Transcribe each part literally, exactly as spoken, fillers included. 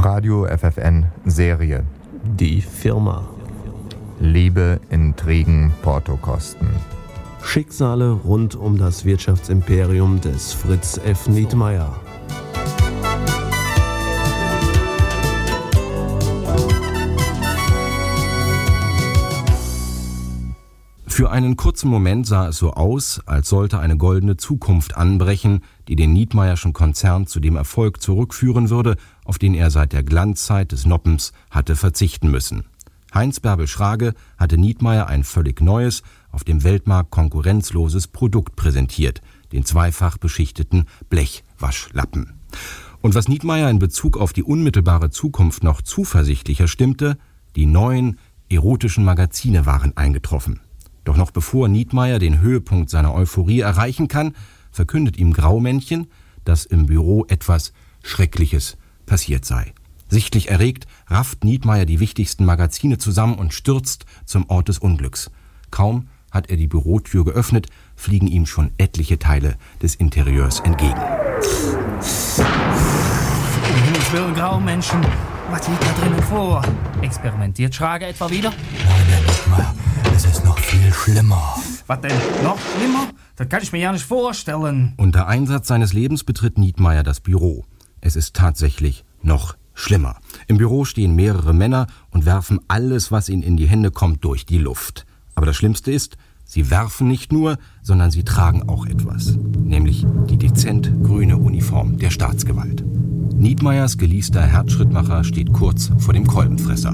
Radio F F N Serie. Die Firma. Liebe, Intrigen, Portokosten. Schicksale rund um das Wirtschaftsimperium des Fritz F. Nietmeyer. Für einen kurzen Moment sah es so aus, als sollte eine goldene Zukunft anbrechen, die den Nietmeyerschen Konzern zu dem Erfolg zurückführen würde, auf den er seit der Glanzzeit des Noppens hatte verzichten müssen. Heinz Bärbel Schrage hatte Nietmeyer ein völlig neues, auf dem Weltmarkt konkurrenzloses Produkt präsentiert, den zweifach beschichteten Blechwaschlappen. Und was Nietmeyer in Bezug auf die unmittelbare Zukunft noch zuversichtlicher stimmte, die neuen erotischen Magazine waren eingetroffen. Doch noch bevor Nietmeyer den Höhepunkt seiner Euphorie erreichen kann, verkündet ihm Graumännchen, dass im Büro etwas Schreckliches passiert sei. Sichtlich erregt rafft Nietmeyer die wichtigsten Magazine zusammen und stürzt zum Ort des Unglücks. Kaum hat er die Bürotür geöffnet, fliegen ihm schon etliche Teile des Interieurs entgegen. Um Himmels Willen, Graumenschen, was liegt da drinnen vor? Experimentiert Schrage etwa wieder? Nein, Herr Nietmeyer, es ist noch viel schlimmer. Was denn? Noch schlimmer? Das kann ich mir ja nicht vorstellen. Unter Einsatz seines Lebens betritt Nietmeyer das Büro. Es ist tatsächlich noch schlimmer. Im Büro stehen mehrere Männer und werfen alles, was ihnen in die Hände kommt, durch die Luft. Aber das Schlimmste ist, sie werfen nicht nur, sondern sie tragen auch etwas. Nämlich die dezent grüne Uniform der Staatsgewalt. Nietmeyers geleaster Herzschrittmacher steht kurz vor dem Kolbenfresser.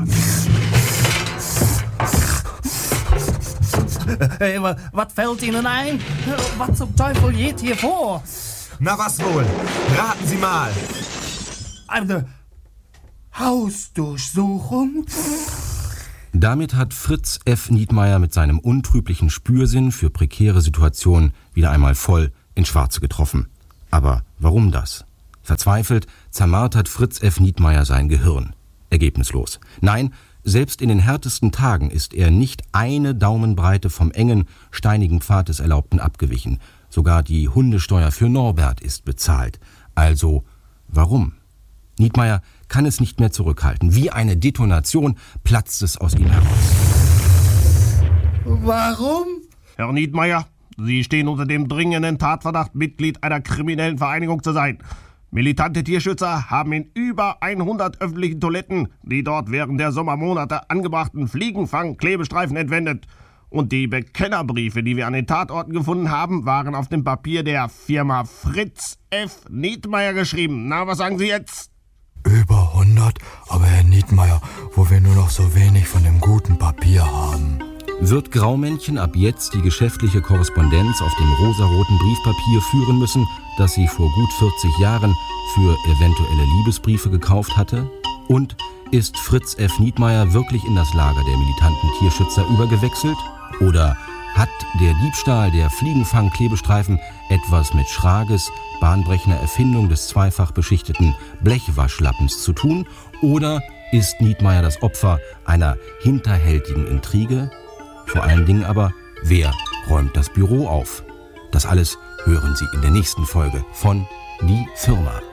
Hey, was fällt Ihnen ein? Was zum Teufel geht hier vor? Na was wohl? Raten Sie mal. Eine Hausdurchsuchung? Damit hat Fritz F. Nietmeyer mit seinem untrüglichen Spürsinn für prekäre Situationen wieder einmal voll ins Schwarze getroffen. Aber warum das? Verzweifelt zermartert Fritz F. Nietmeyer sein Gehirn. Ergebnislos. Nein, selbst in den härtesten Tagen ist er nicht eine Daumenbreite vom engen, steinigen Pfad des Erlaubten abgewichen. Sogar die Hundesteuer für Norbert ist bezahlt. Also, warum? Nietmeyer kann es nicht mehr zurückhalten. Wie eine Detonation platzt es aus ihm heraus. Warum? Herr Nietmeyer, Sie stehen unter dem dringenden Tatverdacht, Mitglied einer kriminellen Vereinigung zu sein. Militante Tierschützer haben in über hundert öffentlichen Toiletten die dort während der Sommermonate angebrachten Fliegenfang-Klebestreifen entwendet. Und die Bekennerbriefe, die wir an den Tatorten gefunden haben, waren auf dem Papier der Firma Fritz F. Nietmeyer geschrieben. Na, was sagen Sie jetzt? Über hundert, aber Herr Nietmeyer, wo wir nur noch so wenig von dem guten Papier haben. Wird Graumännchen ab jetzt die geschäftliche Korrespondenz auf dem rosaroten Briefpapier führen müssen, das sie vor gut vierzig Jahren für eventuelle Liebesbriefe gekauft hatte? Und ist Fritz F. Nietmeyer wirklich in das Lager der militanten Tierschützer übergewechselt? Oder hat der Diebstahl der Fliegenfang-Klebestreifen etwas mit Schrages bahnbrechender Erfindung des zweifach beschichteten Blechwaschlappens zu tun? Oder ist Nietmeyer das Opfer einer hinterhältigen Intrige? Vor allen Dingen aber, wer räumt das Büro auf? Das alles hören Sie in der nächsten Folge von Die Firma.